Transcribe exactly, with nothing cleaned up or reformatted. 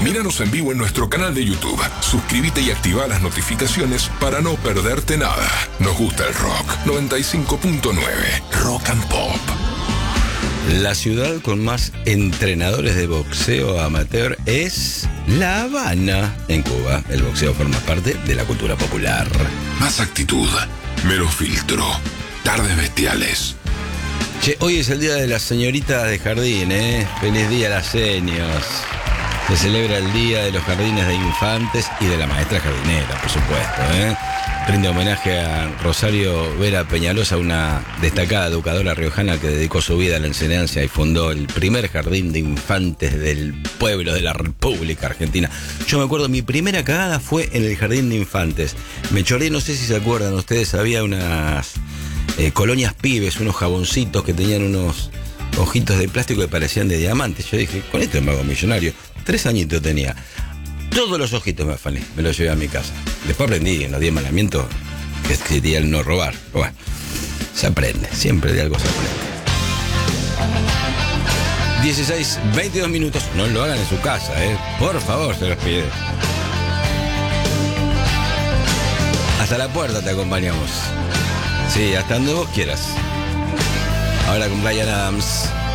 Míranos en vivo en nuestro canal de YouTube. Suscríbete y activa las notificaciones para no perderte nada. Nos gusta el rock. noventa y cinco punto nueve Rock and Pop. La ciudad con más entrenadores de boxeo amateur es La Habana, en Cuba. El boxeo forma parte de la cultura popular. Más actitud, menos filtro. Tardes bestiales. Che, hoy es el día de las señoritas de jardín, ¿eh? Feliz día a las seños. Se celebra el día de los jardines de infantes y de la maestra jardinera, por supuesto, ¿eh? Rinde homenaje a Rosario Vera Peñalosa, una destacada educadora riojana que dedicó su vida a la enseñanza y fundó el primer jardín de infantes del pueblo de la República Argentina. Yo me acuerdo, mi primera cagada fue en el jardín de infantes. Me choré, no sé si se acuerdan ustedes, había unas eh, colonias pibes, unos jaboncitos que tenían unos ojitos de plástico que parecían de diamantes. Yo dije, con esto me hago millonario. Tres añitos tenía. Todos los ojitos me afané, me los llevé a mi casa. Después aprendí en los diez mandamientos que sería el no robar. Bueno, se aprende, siempre de algo se aprende. dieciséis, veintidós minutos, no lo hagan en su casa, ¿eh? Por favor, se los pide. Hasta la puerta te acompañamos. Sí, hasta donde vos quieras. Ahora con Bryan Adams.